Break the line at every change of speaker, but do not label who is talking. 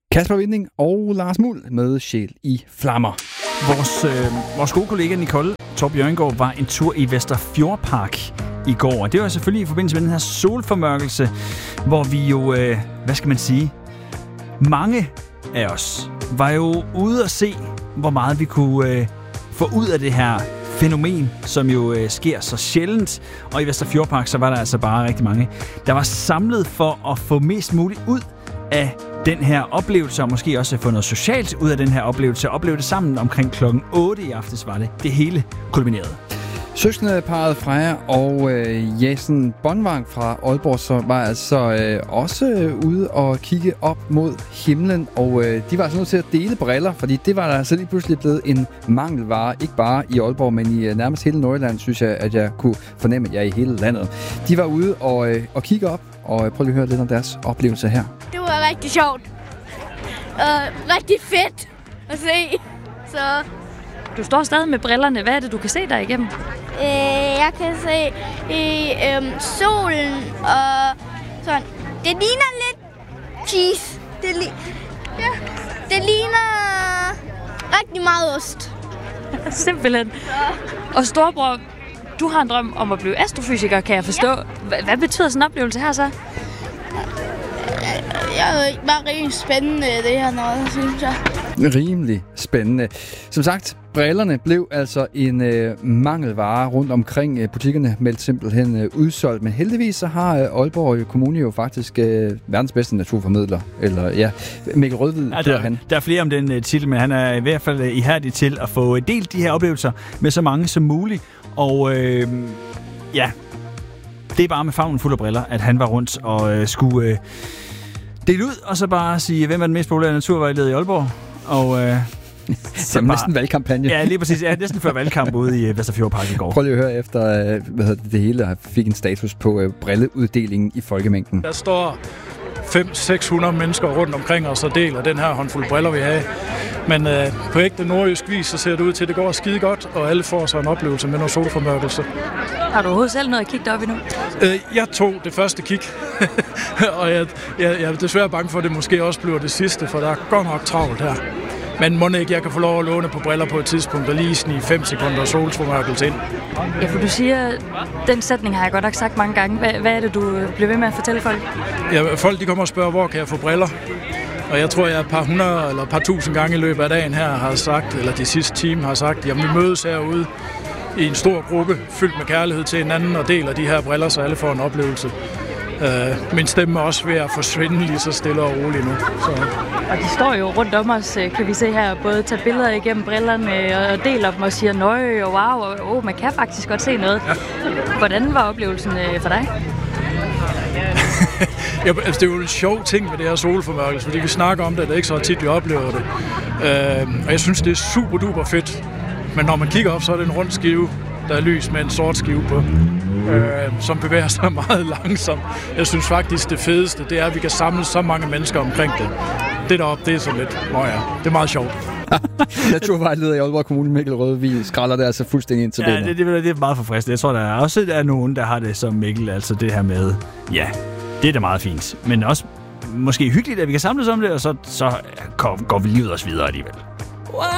Kasper Winding og Lars Muhl med Sjæl i Flammer.
Vores gode kollega Nicole Torp Jørgengaard var en tur i Vesterfjordpark i går. Og det var selvfølgelig i forbindelse med den her solformørkelse, hvor vi jo, mange af os var jo ude at se, hvor meget vi kunne få ud af det her fænomen, som jo sker så sjældent. Og i Vesterfjordpark, så var der altså bare rigtig mange, der var samlet for at få mest muligt ud af den her oplevelse, og måske også få noget socialt ud af den her oplevelse. Opleve det sammen omkring klokken 8 i aftes var det. Det hele kulminerede.
Søskendeparret Freja og Jason Bonvang fra Aalborg, så var altså også ude og kigge op mod himlen, og de var altså nødt til at dele briller, fordi det var der altså lige pludselig blevet en mangelvare, ikke bare i Aalborg, men i nærmest hele Nordjylland, synes jeg, at jeg kunne fornemme, at jeg i hele landet. De var ude og kigge op, og prøv lige at høre lidt om deres oplevelse her.
Det var rigtig sjovt. Rigtig fedt at se. Så
du står stadig med brillerne. Hvad er det, du kan se der igennem?
Jeg kan se solen og sådan. Det ligner lidt cheese. Det ligner rigtig meget ost.
Simpelthen. Og storebror, du har en drøm om at blive astrofysiker, kan jeg forstå. Hvad betyder sådan en oplevelse her så?
Jeg er bare rigtig spændende, det her noget, synes jeg.
Rimelig spændende. Som sagt, brillerne blev altså en mangelvare rundt omkring butikkerne, meldt simpelthen udsolgt. Men heldigvis så har Aalborg Kommune jo faktisk verdens bedste naturformidler. Eller ja, Mikkel Rødhvid hedder han.
Der er flere om den titel, men han er i hvert fald ihærdig til at få delt de her oplevelser med så mange som muligt. Og det er bare med favnen fuld af briller, at han var rundt og skulle dele ud, og så bare sige, hvem er den mest populære naturvejleder i Aalborg? Og
så næsten valgkampagne.
Ja, lige præcis. Ja, næsten før valgkamp ude i Vesterfjordpark i går.
Prøv lige at høre efter, det hele fik en status på brilleuddelingen i folkemængden.
Der står 500-600 mennesker rundt omkring os og deler den her håndfuld briller, vi har. Men på ægte nordjysk vis, så ser det ud til, at det går skide godt, og alle får så en oplevelse med noget solformørkelse.
Har du overhovedet selv noget at kigge op endnu?
Jeg tog det første kig, og jeg er desværre bange for, at det måske også bliver det sidste, for der er godt nok travlt her. Men må ikke, jeg kan få lov at låne på briller på et tidspunkt, og lige snige 5 sekunder solformørkelse ind.
Ja, for du siger, den sætning har jeg godt nok sagt mange gange. Hvad er det, du bliver ved med at fortælle folk?
Ja, folk de kommer og spørger, hvor kan jeg få briller? Og jeg tror, jeg et par hundrede eller et par tusind gange i løbet af dagen her har sagt, eller de sidste time har sagt, jamen vi mødes herude i en stor gruppe, fyldt med kærlighed til hinanden, og deler de her briller, så alle får en oplevelse. Min stemme er også ved at forsvinde lige så stille og roligt nu. Så.
Og de står jo rundt om os, kan vi se her, både tager billeder igennem brillerne og deler dem og siger nøj og wow, og man kan faktisk godt se noget. Ja. Hvordan var oplevelsen for dig?
Ja, altså, det er jo en sjov ting med det her solformørkelse, fordi vi snakker om det, det er ikke så tit, vi oplever det. Og jeg synes, det er super duper fedt. Men når man kigger op, så er det en rund skive, der er lys med en sort skive på, som bevæger sig meget langsomt. Jeg synes faktisk, det fedeste, det er, at vi kan samle så mange mennesker omkring det. Det deroppe, det er så lidt, det er meget sjovt.
Naturvejleder i Aalborg Kommune, Mikkel Rødhvid, skralder det altså fuldstændig ind til det.
Det er meget forfriskende. Jeg tror, der er også nogen, der har det som Mikkel, altså det her med, ja, det er da meget fint. Men også måske hyggeligt, at vi kan samles om det, og så går vi livet os videre alligevel.